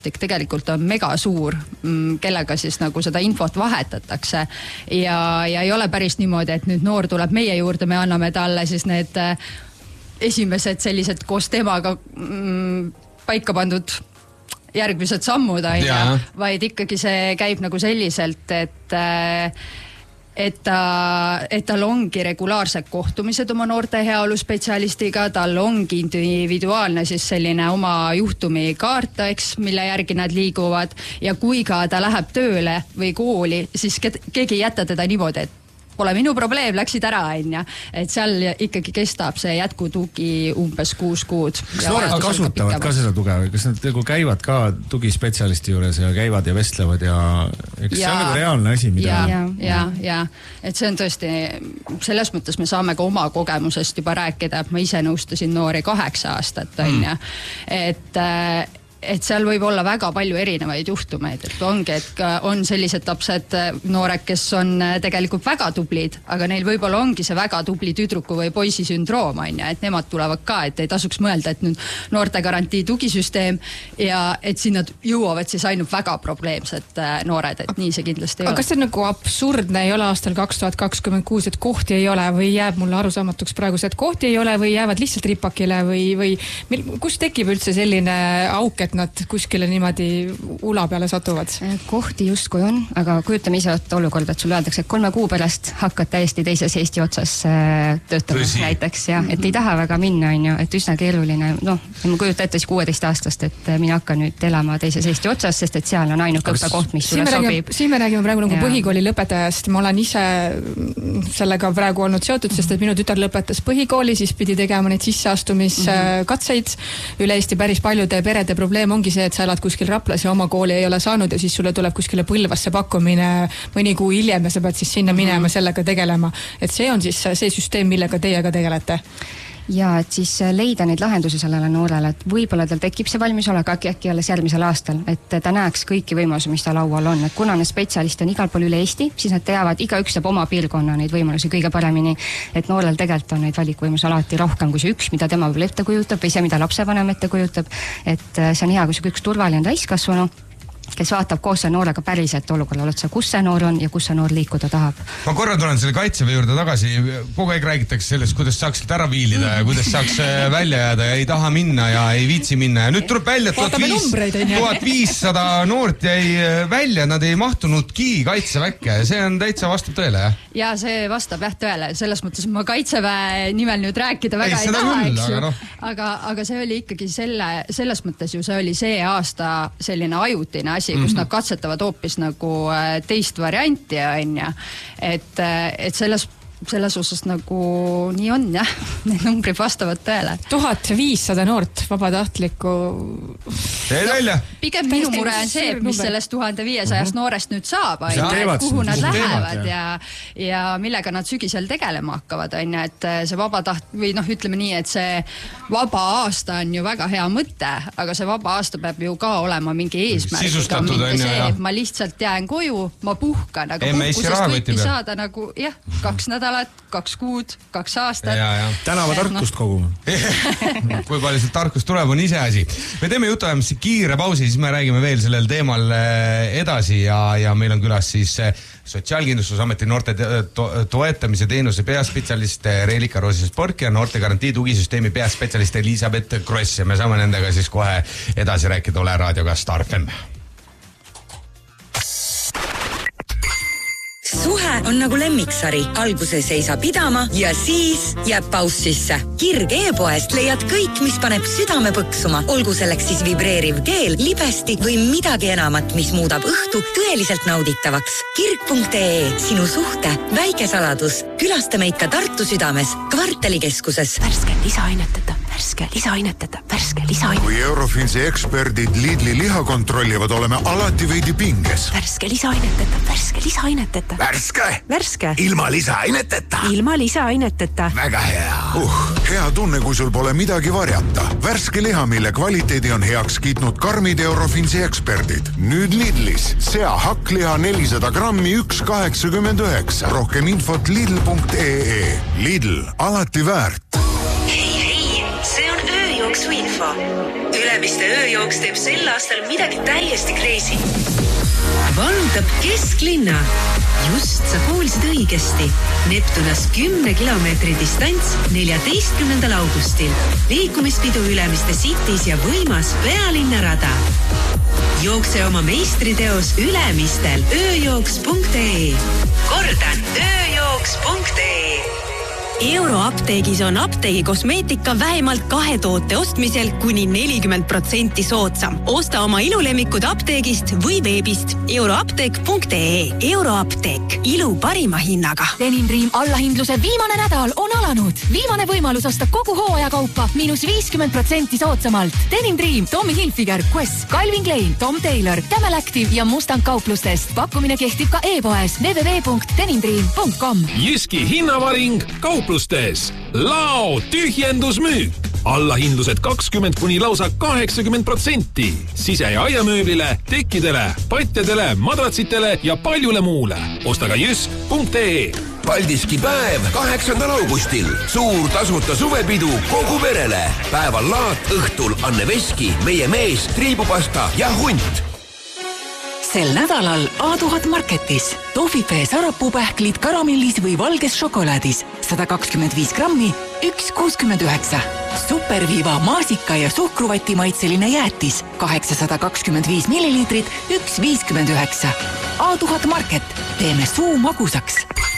tegelikult on mega suur, kellega siis nagu seda infot vahetatakse ja ei ole päris niimoodi, et nüüd noor tuleb meie juurde, me anname talle siis need esimesed sellised koos temaga paika pandud järgmised sammud, vaid ikkagi see käib nagu selliselt, et tal ongi regulaarsed kohtumised oma noorte heaolu spetsialistiga, tal ongi individuaalne siis selline oma juhtumi kaart, mille järgi nad liiguvad ja kui ka ta läheb tööle või kooli, siis keegi ei jäta teda niimoodi, et pole minu probleem, läksid ära, et seal ikkagi kestab see jätkutugi umbes 6 kuud. Kas noored kasutavad ka seda tuge või? Kas nad käivad ka tugispetsialisti juures ja käivad ja vestlevad ja eks see on nagu reaalne asi, mida... Ja. Et see on tõesti, selles mõttes me saame ka oma kogemusest juba rääkida, et ma ise nõustasin noori 8 aastat, et seal võib olla väga palju erinevaid juhtumeid, et ongi, et on sellised lapsed, noored, kes on tegelikult väga tublid, aga neil võib-olla ongi see väga tubli tüdruku või poisi sündroom, et nemad tulevad ka, et ei tasuks mõelda, et nüüd noortegarantii tugisüsteem ja et sinna jõuavad siis ainult väga probleemsed noored, et nii see kindlasti ei ole. Aga kas see nagu absurdne ei ole aastal 2026, et kohti ei ole või jääb mulle arusaamatuks praegu see, et kohti ei ole või jäävad lihtsalt ripakile või kus tekib üldse selline auk, et nad kuskile niimoodi ula peale satuvad? Kohti justkui on, aga kujutame ise olukorda, et sul öeldakse, et 3 kuu pärast hakkad täiesti teises Eesti otsas töötama näiteks, et ei taha väga minna, et üsna keeruline. Ma kujuta ette 16-aastast, et mina hakkan nüüd elama teises Eesti otsas, sest et seal on ainult õppekoht, mis sulle sobib. Siin me räägime praegu nagu põhikooli lõpetajast. Ma olen ise sellega praegu olnud seotud, sest et minu tütar lõpetas põhikooli, siis pidi tegema neid sisseastumiskatseid. Üle Eesti päris paljude perede probleem ongi see, et sa elad kuskil Raplas ja oma kooli ei ole saanud ja siis sulle tuleb kuskile Põlvasse pakkumine mõni kuu hiljem ja sa pead siis sinna minema sellega tegelema. Et see on siis see süsteem, millega teie ka tegelete. Ja et siis leida neid lahendusi sellele noorele, et võib-olla tal tekib see valmisolek äkki alles järgmisel aastal, et ta näeks kõiki võimalusi, mis ta laual on, et kuna need spetsialist on igal pool üle Eesti, siis nad teavad, igaüks teab oma piirkonna neid võimalusi kõige paremini, et noorel tegelikult on neid valikvõimalusi alati rohkem kui see üks, mida tema võib ette kujutab või see, mida lapsevanem ette kujutab, et see on hea, kui see üks turvaline täiskasvanu, kes vaatab koos selle noorega päriselt olukorda otsa, kus see noor on ja kus see noor liikuda tahab. Ma korra tulen selle kaitseväe juurde tagasi. Kogu aeg räägitakse sellest, kuidas saaks ära viilida ja kuidas saaks välja jääda ja ei taha minna ja ei viitsi minna. Ja nüüd tuleb välja, 1500 noort jäi välja, nad ei mahtunudki kaitseväkke. See on täitsa vastab tõele, jah? Ja see vastab jah tõele. Selles mõttes ma kaitseväe nimel nüüd rääkida väga ei taha, eks ju. Aga see oli ikkagi selles mõttes ju see oli see aasta selline ajutine asi, kus nad katsetavad hoopis nagu teist varianti, et selles osas nagu nii on, jah. Need numbrid vastavad tõele. 1500 noort vabatahtlikku. Pigem minu mure on see, mis sellest 1500 noorest nüüd saab, kuhu nad lähevad ja millega nad sügisel tegelema hakkavad, et see või ütleme nii, et see vaba aasta on ju väga hea mõte, aga see vaba aasta peab ju ka olema mingi eesmärgiga, mitte see, et ma lihtsalt jään koju, ma puhkan, aga puhkusest võiti saada nagu, 2 nädalat, 2 kuud, 2 aastat. Tänava tarkust koguma. Kui palju see tarkust tuleb, on ise asi. Me teeme jutuajamist kiire pausi, siis me räägime veel sellel teemal edasi ja meil on külas siis Sotsiaalkindlustusameti noorte toetamise teenuse peaspetsialist Reelika Roosise-Spork ja noortegarantii tugisüsteemi peaspetsialist Elisabeth Kross ja me saame nendega siis kohe edasi rääkida Ole raadioga Star FM. Suhe on nagu lemmiksari. Alguses ei saa pidama ja siis jääb paus sisse. Kirg e-poest leiad kõik, mis paneb südame põksuma. Olgu selleks siis vibreeriv keel, libesti või midagi enamat, mis muudab õhtu tõeliselt nauditavaks. Kirg.ee, sinu suhte väike saladus. Külasta meid ka Tartu südames, kvartalikeskuses. Värske lisaaineteta. Kui Eurofinsi eksperdid Lidli liha kontrollivad, oleme alati veidi pinges. Värske lisaaineteta. Värske. Ilma lisaaineteta. Väga hea. Hea tunne, kui sul pole midagi varjata. Värske liha, mille kvaliteedi on heaks kiitnud karmid Eurofinsi eksperdid. Nüüd Lidlis. Sea hakkliha 400 grammi 1,89. Rohkem infot lidl.ee. Lidl, alati väärt. See on ööjooksu info. Üle Ülemiste ööjooks teeb sel aastal midagi täiesti crazy. Valdab kesklinna. Just sa kuulsid õigesti. Neptunas 10 kilomeetri distants 14. augustil. Liikumispidu Ülemiste Cities ja võimas pealinnarada. Jookse oma meistriteos Ülemistel ööjooks.ee. Kordan, ööjooks.ee. Euroapteegis on apteegi kosmeetika vähemalt 2 toote ostmisel kuni 40% soodsam. Osta oma ilulemmikud apteegist või veebist. Euroapteek.ee. Euroapteek. Ilu parima hinnaga. Denim Dream allahindluse viimane nädal on alanud. Viimane võimalus osta kogu hooajakaupa -50% soodsamalt. Denim Dream, Tommy Hilfiger, Quest, Calvin Klein, Tom Taylor, Camel Active ja Mustang kauplustest. Pakkumine kehtib ka e-poes www.denimdream.com. Jyski hinnavaring kauplustes. Lao tühjendusmüük. Allahindlused 20 kuni lausa 80%. Sise- ja aiamööblile, tekkidele, patjadele, madratsitele ja paljule muule. Osta ka jysk.ee. Paldiski päev 8. augustil. Suur tasuta suvepidu kogu perele. Päeval laat, õhtul Anne Veski, meie mees, triibupasta ja hunt. Sel nädalal A1000 Marketis. Tohvipee sarapuupähklid karamellis või valges šokolaadis. 125 grammi, 1,69. Superviiva maasika ja suhkruvati maitseline jäätis. 825 milliliitrit, 1,59. A1000 Market. Teeme suu magusaks.